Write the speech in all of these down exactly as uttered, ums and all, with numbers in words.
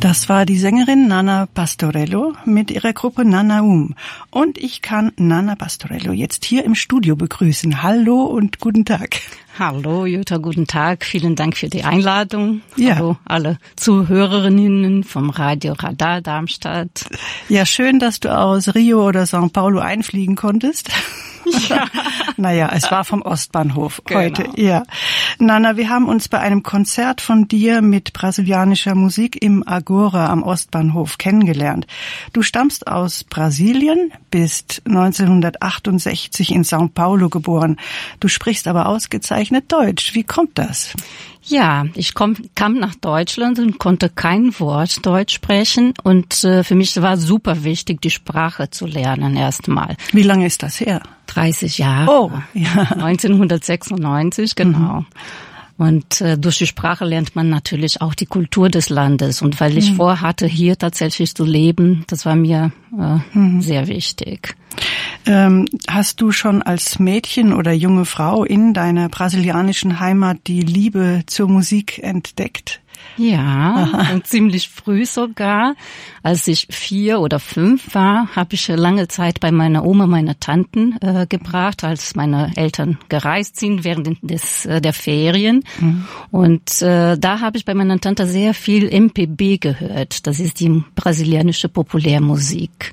Das war die Sängerin Nana Pastorello mit ihrer Gruppe Nanaum. Und ich kann Nana Pastorello jetzt hier im Studio begrüßen. Hallo und guten Tag. Hallo Jutta, guten Tag. Vielen Dank für die Einladung. Ja. Hallo alle Zuhörerinnen vom Radio Radar Darmstadt. Ja, schön, dass du aus Rio oder São Paulo einfliegen konntest. Ja. Naja, es war vom Ostbahnhof genau. Heute. Ja. Nana, wir haben uns bei einem Konzert von dir mit brasilianischer Musik im Agora am Ostbahnhof kennengelernt. Du stammst aus Brasilien, bist neunzehnhundertachtundsechzig in São Paulo geboren. Du sprichst aber ausgezeichnet Deutsch. Wie kommt das? Ja, ich komm, kam nach Deutschland und konnte kein Wort Deutsch sprechen. Und äh, für mich war super wichtig, die Sprache zu lernen erstmal. Wie lange ist das her? dreißig Jahre. Oh, ja. neunzehnhundertsechsundneunzig, genau. Mhm. Und äh, durch die Sprache lernt man natürlich auch die Kultur des Landes. Und weil ich mhm. vorhatte, hier tatsächlich zu leben, das war mir äh, mhm. sehr wichtig. Ähm, hast du schon als Mädchen oder junge Frau in deiner brasilianischen Heimat die Liebe zur Musik entdeckt? Ja, und ziemlich früh sogar. Als ich vier oder fünf war, habe ich lange Zeit bei meiner Oma, meiner Tanten äh, gebracht, als meine Eltern gereist sind während des äh, der Ferien. Mhm. Und äh, da habe ich bei meiner Tante sehr viel M P B gehört. Das ist die brasilianische Populärmusik.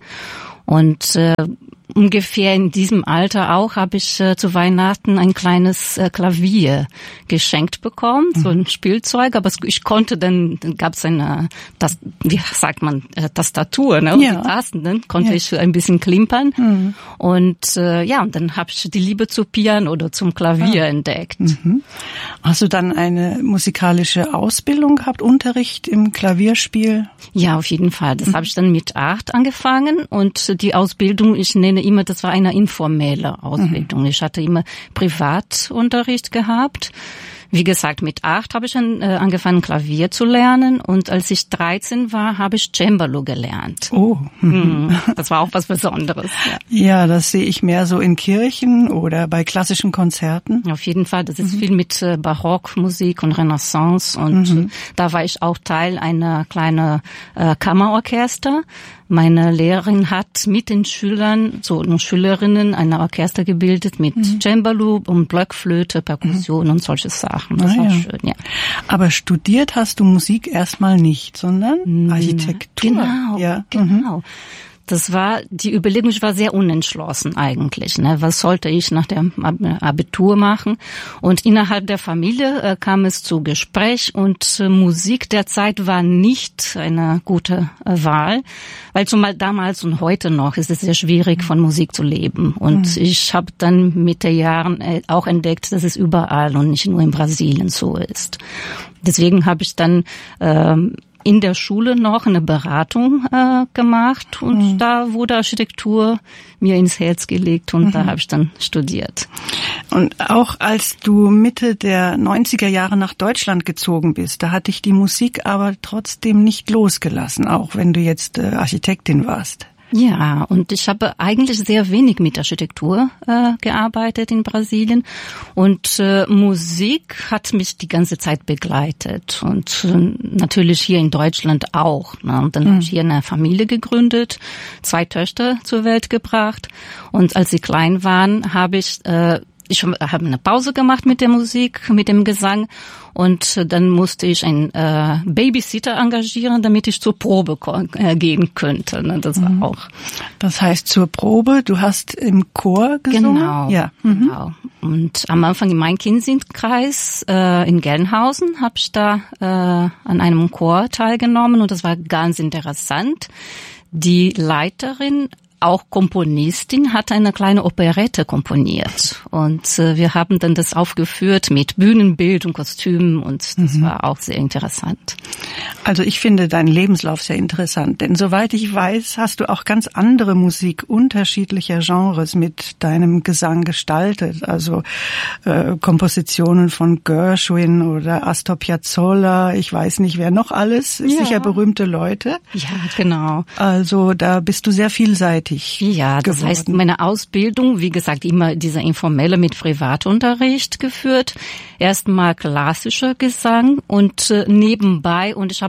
Und äh, ungefähr in diesem Alter auch habe ich äh, zu Weihnachten ein kleines äh, Klavier geschenkt bekommen, mhm. so ein Spielzeug, aber ich konnte dann, dann gab es eine, das, wie sagt man, äh, Tastatur, ne? Ja. Die Tasten, dann konnte ja. ich ein bisschen klimpern mhm. und äh, ja, und dann habe ich die Liebe zu Piano oder zum Klavier ah. entdeckt. Mhm. Hast du dann eine musikalische Ausbildung gehabt, Unterricht im Klavierspiel? Ja, auf jeden Fall. Das mhm. habe ich dann mit acht angefangen und die Ausbildung, ich nenne immer, das war eine informelle Ausbildung. Mhm. Ich hatte immer Privatunterricht gehabt. Wie gesagt, mit acht habe ich dann äh, angefangen, Klavier zu lernen. Und als ich dreizehn war, habe ich Cembalo gelernt. Oh. Mhm. Das war auch was Besonderes. Ja. ja, das sehe ich mehr so in Kirchen oder bei klassischen Konzerten. Auf jeden Fall. Das ist mhm. viel mit äh, Barockmusik und Renaissance. Und mhm. äh, da war ich auch Teil einer kleinen äh, Kammerorchester. Meine Lehrerin hat mit den Schülern, so und Schülerinnen, ein Orchester gebildet mit mhm. Cembalo und Blockflöte, Perkussion mhm. und solche Sachen. Das ah, war ja. schön, ja. Aber studiert hast du Musik erstmal nicht, sondern Architektur. Genau, ja. genau. Mhm. Das war, die Überlegung, ich war sehr unentschlossen eigentlich. Ne? Was sollte ich nach dem Abitur machen? Und innerhalb der Familie äh, kam es zu Gespräch und äh, Musik derzeit war nicht eine gute äh, Wahl, weil zumal damals und heute noch ist es sehr schwierig, von Musik zu leben. Und mhm. ich habe dann mit den Jahren äh, auch entdeckt, dass es überall und nicht nur in Brasilien so ist. Deswegen habe ich dann ähm, in der Schule noch eine Beratung äh, gemacht und mhm. da wurde Architektur mir ins Herz gelegt und mhm. da habe ich dann studiert. Und auch als du Mitte der neunziger Jahre nach Deutschland gezogen bist, da hat dich die Musik aber trotzdem nicht losgelassen, auch wenn du jetzt äh, Architektin warst. Ja, und ich habe eigentlich sehr wenig mit Architektur äh, gearbeitet in Brasilien und äh, Musik hat mich die ganze Zeit begleitet und äh, natürlich hier in Deutschland auch. Ne? Und dann mhm. habe ich hier eine Familie gegründet, zwei Töchter zur Welt gebracht und als sie klein waren, habe ich äh, ich habe eine Pause gemacht mit der Musik, mit dem Gesang und dann musste ich einen äh, Babysitter engagieren, damit ich zur Probe äh, gehen könnte. Ne? Das war mhm. auch. Das heißt zur Probe, du hast im Chor gesungen? Genau, ja. Mhm. genau. Und am Anfang im Main-Kinzig-Kreis äh, in Gelnhausen habe ich da äh, an einem Chor teilgenommen und das war ganz interessant. Die Leiterin, auch Komponistin, hat eine kleine Operette komponiert und äh, wir haben dann das aufgeführt mit Bühnenbild und Kostümen und das mhm. war auch sehr interessant. Also ich finde deinen Lebenslauf sehr interessant, denn soweit ich weiß, hast du auch ganz andere Musik unterschiedlicher Genres mit deinem Gesang gestaltet, also äh, Kompositionen von Gershwin oder Astor Piazzolla, ich weiß nicht, wer noch alles, ja. sicher berühmte Leute. Ja, genau. Also da bist du sehr vielseitig. Ja, das geworden. Heißt, meine Ausbildung, wie gesagt, immer dieser informelle mit Privatunterricht geführt. Erstmal klassischer Gesang und äh, nebenbei, und ich habe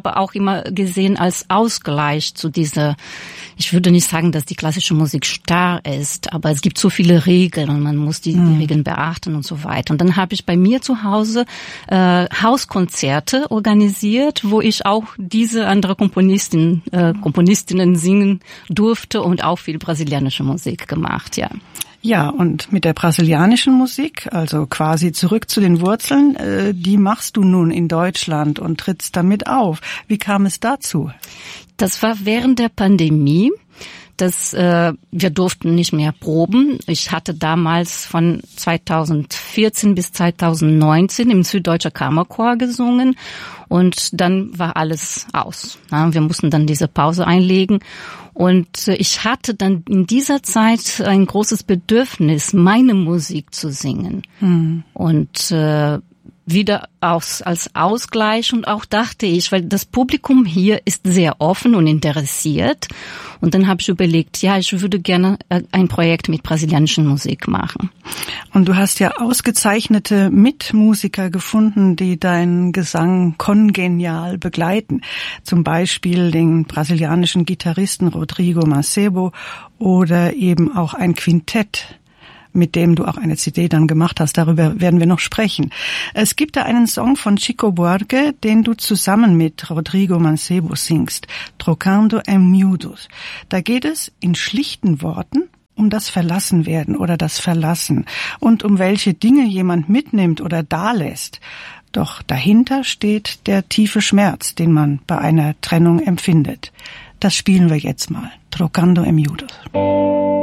aber auch immer gesehen als Ausgleich zu dieser, ich würde nicht sagen, dass die klassische Musik starr ist, aber es gibt so viele Regeln und man muss die, mhm. die Regeln beachten und so weiter. Und dann habe ich bei mir zu Hause äh, Hauskonzerte organisiert, wo ich auch diese andere Komponistin, äh, Komponistinnen singen durfte und auch viel brasilianische Musik gemacht, ja. Ja, und mit der brasilianischen Musik, also quasi zurück zu den Wurzeln, äh, die machst du nun in Deutschland und trittst damit auf. Wie kam es dazu? Das war während der Pandemie. Das, äh, wir durften nicht mehr proben. Ich hatte damals von zweitausendvierzehn bis zweitausendneunzehn im Süddeutscher Kammerchor gesungen und dann war alles aus. Ja, wir mussten dann diese Pause einlegen und ich hatte dann in dieser Zeit ein großes Bedürfnis, meine Musik zu singen. Hm. Und äh, wieder aus, als Ausgleich und auch dachte ich, weil das Publikum hier ist sehr offen und interessiert und dann habe ich überlegt, ja, ich würde gerne ein Projekt mit brasilianischer Musik machen. Und du hast ja ausgezeichnete Mitmusiker gefunden, die deinen Gesang kongenial begleiten. Zum Beispiel den brasilianischen Gitarristen Rodrigo Mancebo oder eben auch ein Quintett, mit dem du auch eine C D dann gemacht hast. Darüber werden wir noch sprechen. Es gibt da einen Song von Chico Buarque, den du zusammen mit Rodrigo Mancebo singst, Trocando em Miúdos. Da geht es in schlichten Worten um das Verlassenwerden oder das Verlassen und um welche Dinge jemand mitnimmt oder dalässt. Doch dahinter steht der tiefe Schmerz, den man bei einer Trennung empfindet. Das spielen wir jetzt mal. Trocando em Miúdos.